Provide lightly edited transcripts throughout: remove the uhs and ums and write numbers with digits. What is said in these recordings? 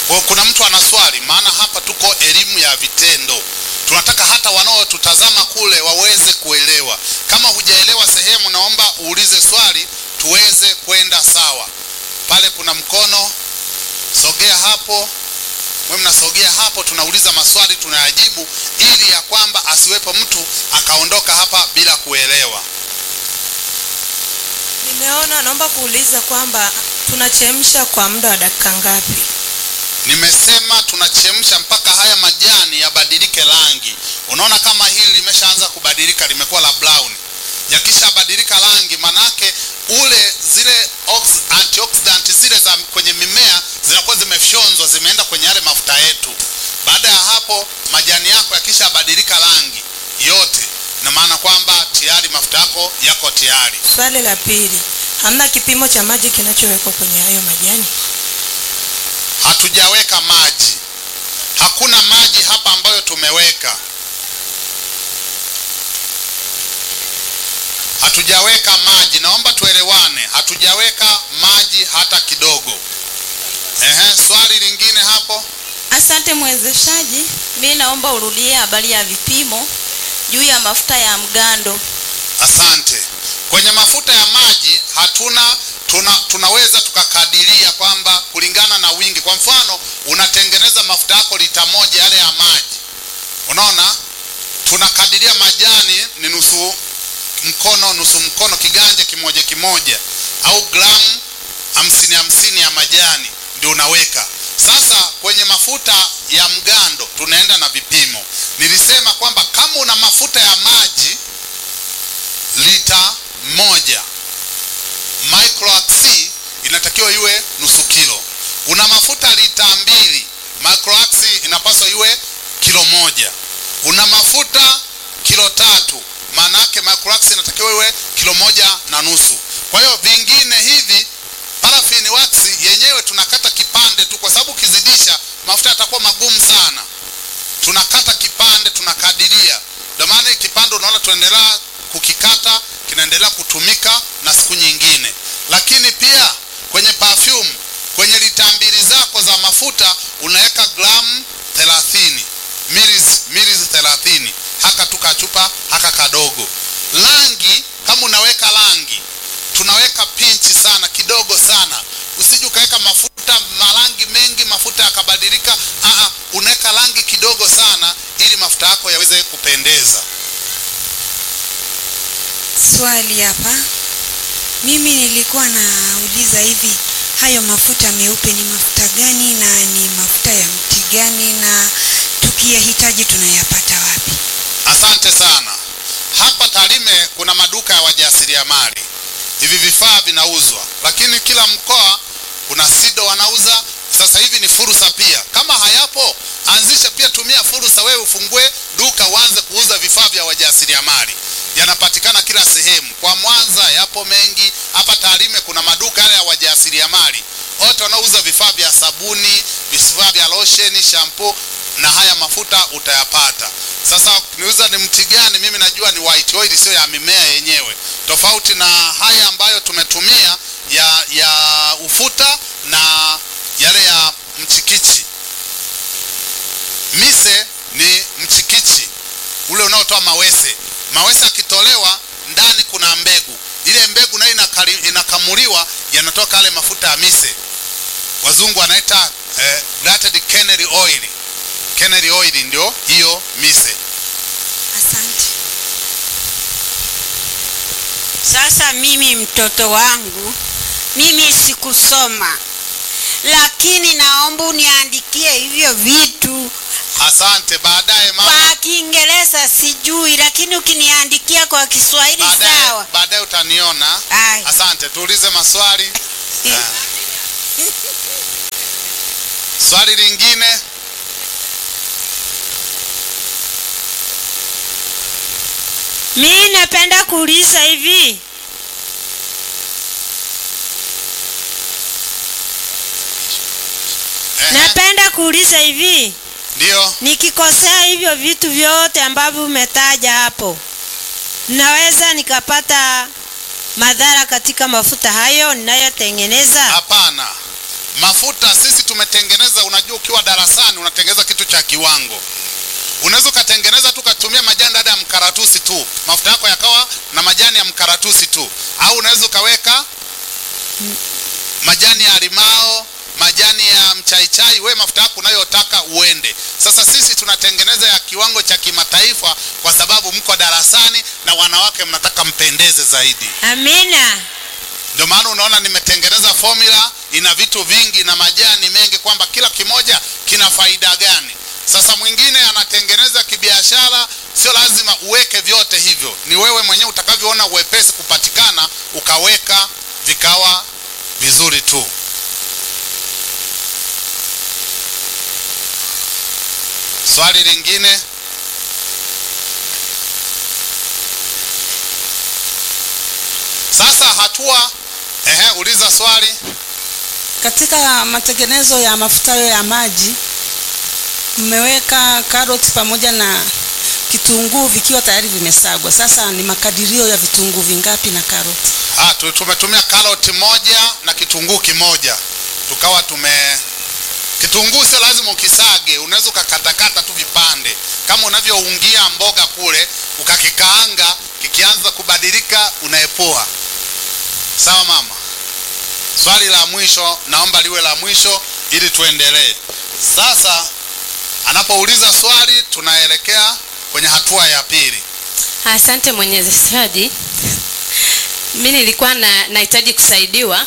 Kwa kuna mtu ana swali, maana hapa tuko elimu ya vitendo. Tunataka hata wanaotutazama kule waweze kuelewa. Kama hujaelewa sehemu, naomba uulize swali tuweze kwenda sawa. Pale kuna mkono, sogea hapo. Wewe mnasogea hapo, tunauliza maswali, tunayajibu ili ya kwamba asiwepo mtu akaondoka hapa bila kuelewa. Nimeona, naomba kuuliza kwamba tunachemsha kwa muda wa dakika ngapi? Nimesema tunachemsha mpaka haya majani yabadilike rangi. Unaona kama hili limeshaanza kubadilika, limekuwa la brown. Yakisha badilika rangi, manake zile antioxidant zile za kwenye mimea zinakuwa zimefyonzwa, zimeenda kwenye yale mafuta yetu. Baada ya hapo majani yako yakisha badilika rangi yote, na maana kwamba tayari mafuta yako yako tayari. Swali la pili, hamna kipimo cha maji kinachowekwa kwenye hayo majani? Hatujaweka maji. Hakuna maji hapa ambayo tumeweka. Hatujaweka maji. Naomba tuelewane. Hatujaweka maji hata kidogo. Swali lingine hapo. Asante mwezeshaji. Mimi naomba urudie habari ya vipimo juu ya mafuta ya mgando. Asante. Kwenye mafuta ya maji tunaweza tukakadiria kwamba kulingana na wingi. Kwa mfano, unatengeneza mafuta yako lita moja yale ya maji. Unaona? Tunakadiria majani ni nusu mkono, kiganja kimoja au gramu 50 ya majani ndio unaweka. Sasa kwenye mafuta ya mgando tunaenda na vipimo. Nilisema kwamba kama una mafuta ya maji lita moja, microaxi inatakiwa iwe nusu kilo. Una mafuta lita 2, microaxi inapaswa iwe kilo 1. Una mafuta kilo 3, maana yake microaxi inatakiwa iwe kilo 1.5. Kwa hiyo vingine hivi, paraffin wax yenyewe tunakata kipande tu, kwa sababu kizidisha mafuta yatakuwa magumu sana. Tunakata kipande, tunakadiria. Ndio maana kipande unaona tuendelea kukikata, kinaendelea kutumika na siku nyingine. Lakini pia kwenye perfume, kwenye lita 2 zako za mafuta unaweka gramu 30, milis 30. Haka tukachupa haka kadogo. Rangi, kama unaweka rangi, tunaweka pinchi sana, kidogo sana. Usije ukaweka mafuta marangi mengi, mafuta yakabadilika. Unaweka rangi kidogo sana ili mafuta yako yaweze kupendeza. Swali hapa. Mimi nilikuwa nauliza hivi, hayo mafuta meupe ni mafuta gani na ni mafuta ya mti gani, na tukiyahitaji tunayapata wapi? Asante sana. Hapa Tarime kuna maduka ya wajasiriamali. Hivi vifaa vinauzwa, lakini kila mkoa kuna SIDO wanauza. Sasa hivi ni fursa pia. Kama hayapo, anzisha pia, tumia fursa wewe, ufungue duka uanze kuuza vifaa vya wajasiriamali. Yanapatikana kila sehemu. Kwa Mwanza yapo mengi. Hapa Tarime kuna maduka yale ya wajasiriamali. Wote wanauza vifaa vya sabuni, vifaa vya lotion, shampoo, na haya mafuta utayapata. Sasa niuza ni mti gani? Mimi najua ni white oil, sio ya mimea yenyewe. Tofauti na haya ambayo tumetumia ya ufuta na yale ya mchikichi. Mise ni mchikichi ule unaotoa mawese. Mawese akitolewa ndani kuna mbegu. Ile mbegu nayo inakamuliwa, yanatoka yale mafuta ya mise. Wazungu wanaita grated cannery oil. Cannery oil ndio hiyo mise. Asante. Sasa mimi mtoto wangu, mimi sikusoma, lakini naomba uniandikie hivyo vitu. Asante. Baadaye mama. Kwa Kiingereza sijui, lakini ukiniandikia kwa Kiswahili sawa. Baadaye utaniona. Asante. Tuulize maswali. Swali lingine. Mimi napenda kuuliza hivi. Napenda kuuliza hivi. Ndio. Nikikosea hivyo vitu vyote ambavyo umetaja hapo, naweza nikapata madhara katika mafuta hayo ninayotengeneza? Hapana. Mafuta mafuta sisi tumetengeneza. Unajua, ukiwa darasani unatengeneza kitu cha kiwango. Unaweza ukatengeneza tu ukatumia majani dada ya mkaratusi tu, mafuta yako yakawa na majani ya mkaratusi tu, au unaweza ukaweka majani ya limao, majani ya mchaichai, wewe mafuta yako unayotaka uende. Sasa sisi tunatengeneza ya kiwango cha kimataifa kwa sababu mko darasani na wanawake mnataka mpendeze zaidi. Amina. Ndio maana unaona nimetengeneza formula, ina vitu vingi na majani mengi, kwamba kila kimoja kina faida gani. Sasa mwingine anatengeneza kibiashara, sio lazima uweke vyote hivyo, ni wewe mwenyewe utakavyoona uwepesi kupatikana ukaweka vikawa vizuri tu. Swali lingine. Sasa hatua, uliza swali. Katika matengenezo ya mafuta ya maji mmeweka karoti pamoja na kitunguu vikiwa tayari vimesagwa. Sasa ni makadirio ya vitunguu vingapi na karoti? Tumetumia karoti moja na kitunguu kimoja. Tukawa kitunguu sio lazima ukisage, unaweza ukakatakata tu vipande kama unavyoungia mboga kule, ukakikaanga, kikianza kubadilika unaepoa. Sawa mama? Swali la mwisho, naomba liwe la mwisho ili tuendelee. Sasa anapouliza swali tunaelekea kwenye hatua ya pili. Asante mwezeshaji. Mimi nilikuwa nahitaji kusaidiwa.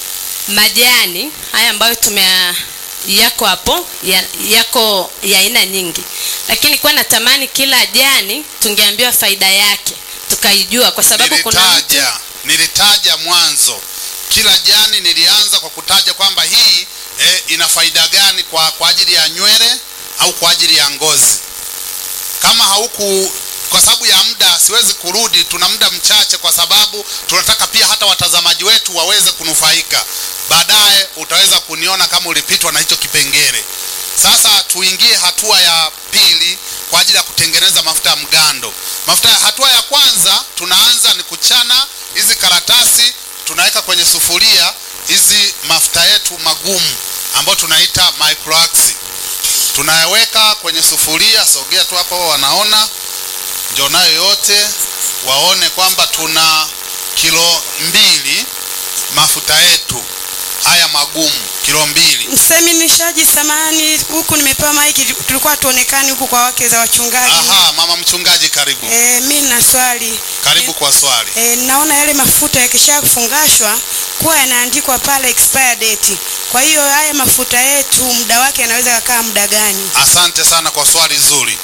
Majani haya ambayo yako hapo yako ya aina nyingi, lakini kwa natamani kila jani tungeambiwa faida yake tukaijua, kwa sababu nilitaja mwanzo kila jani. Nilianza kwa kutaja kwamba hii ina faida gani kwa ajili ya nywele au kwa ajili ya ngozi. Kama kwa sababu ya muda siwezi kurudi, tuna muda mchache kwa sababu tunataka pia hata watazamaji wetu waweze kunufaika. Baadaye utaweza kuniona kama ulipitwa na hicho kipengele. Sasa tuingie hatua ya pili kwa ajili ya kutengeneza mafuta ya mgando. Hatua ya kwanza tunaanza ni kuchana hizi karatasi, tunaweka kwenye sufuria hizi mafuta yetu magumu ambayo tunaita microax. Tunayaweka kwenye sufuria, sogea tu hapo wanaona, ndio nayo yote waone kwamba tuna kilo 2 mafuta yetu haya magumu, kilo 2. Mseminishaji samani, huku nimepewa maiki, tulikuwa tuonekani huku kwa wake za wachungaji. Mama mchungaji karibu. Mimi na swali. Karibu kwa swali. Naona yale mafuta yakishafungashwa kuwa yanaandikwa pale expire date. Kwa hiyo haya mafuta yetu muda wake yanaweza kukaa muda gani? Asante sana kwa swali zuri.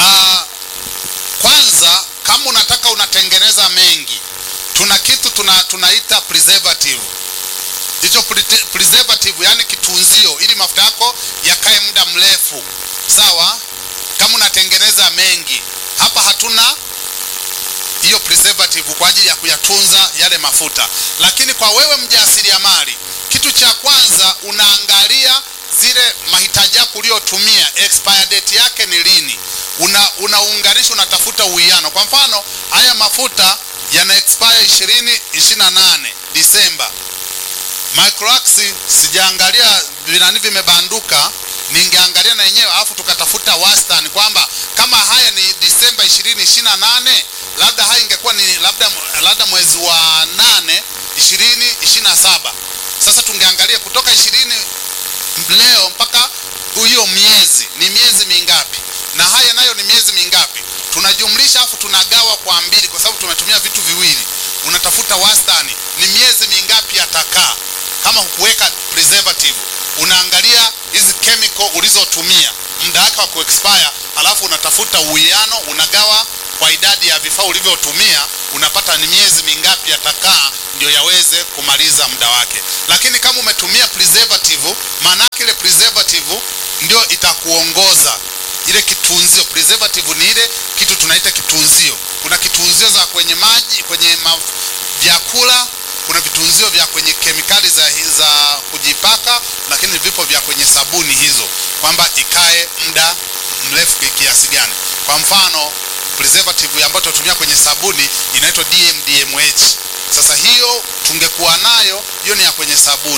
Kwanza kama unataka unatengeneza mengi, tuna kitu tunaita preservative. Hicho preservative yani kitunzio ili mafuta yako yakae muda mrefu. Sawa? Kama unatengeneza mengi, hapa hatuna hiyo preservative kwa ajili ya kuyatunza yale mafuta. Lakini kwa wewe mjasiriamali, kitu cha kwanza unaangalia zile mahitaji yako uliyotumia, expire date yake ni lini. Unaunganisha, unatafuta uwiano. Kwa mfano, haya mafuta yana expire 2028 Disemba. Microax sijaangalia vinani vimebanduka, ningeangalia na yenyewe alafu tukatafuta wastani kwamba kama haya ni Disemba 2028, labda haya ingekuwa ni labda mwezi wa 8 2027. Sasa tungeangalia kutoka 20 leo mpaka hiyo miezi ni miezi mingapi, na haya nayo ni miezi mingapi. Tunajumlisha afu tunagawa kwa 2 kwa sababu tumetumia vitu viwili. Unatafuta wastani ni miezi mingapi yatakaa. Kama hukuweka preservative, unaangalia hizi chemical ulizotumia, muda wake wa kuexpire, alafu unatafuta uwiano, unagawa kwa idadi ya vifaa ulivyotumia, unapata ni miezi mingapi yatakaa ndio yaweze kumaliza muda wake. Lakini kama umetumia preservative, maana ile preservative ndio itakuongoza ile kitunzio. Preservative ni ile kitu tunaita kitunzio. Kuna kitunzio za kwenye maji, kwenye vyakula, kuna vitunzio vya kwenye kemikali za kujipaka, lakini vipo vya kwenye sabuni hizo, kwamba ikae muda mrefu kiasi gani. Kwa mfano, preservative ambayo tunatumia kwenye sabuni inaitwa DMDMH. Sasa hiyo tungekuwa nayo, hiyo ni ya kwenye sabuni.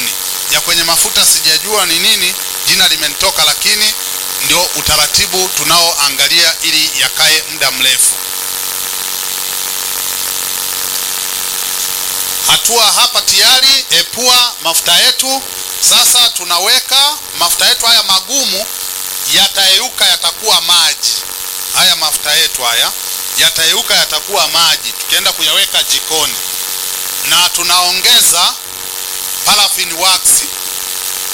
ya kwenye mafuta sijajua ni nini, jina limenitoka, lakini ndio utaratibu tunaoangalia ili yakae muda mrefu. Hatua hapa tayari, epua mafuta yetu. Sasa tunaweka mafuta yetu haya magumu, yatayeyuka, yatakuwa maji. Haya mafuta yetu haya yatayeyuka, yatakuwa maji, tukienda kuyaweka jikoni, na tunaongeza paraffin wax.